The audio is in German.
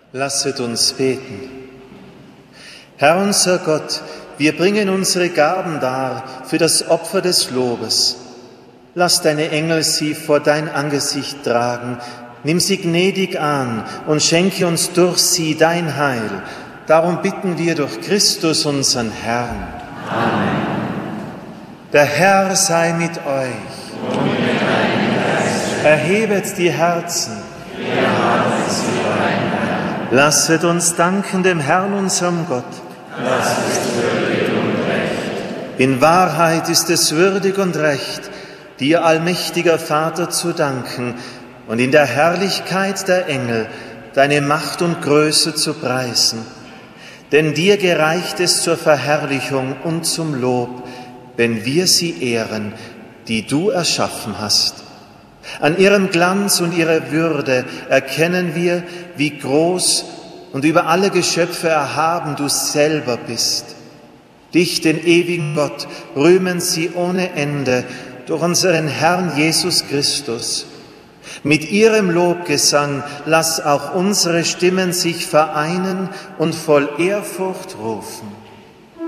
Lasset uns beten. Herr unser Gott, wir bringen unsere Gaben dar für das Opfer des Lobes. Lass deine Engel sie vor dein Angesicht tragen. Nimm sie gnädig an und schenke uns durch sie dein Heil. Darum bitten wir durch Christus, unseren Herrn. Amen. Der Herr sei mit euch. Und mit deinem Geist. Erhebet die Herzen. Wir haben sie beim Herrn. Lasset uns danken dem Herrn, unserem Gott. Das ist würdig und recht. In Wahrheit ist es würdig und recht, dir, allmächtiger Vater, zu danken und in der Herrlichkeit der Engel deine Macht und Größe zu preisen. Denn dir gereicht es zur Verherrlichung und zum Lob, wenn wir sie ehren, die du erschaffen hast. An ihrem Glanz und ihrer Würde erkennen wir, wie groß und über alle Geschöpfe erhaben du selber bist. Dich, den ewigen Gott, rühmen sie ohne Ende durch unseren Herrn Jesus Christus. Mit ihrem Lobgesang lass auch unsere Stimmen sich vereinen und voll Ehrfurcht rufen.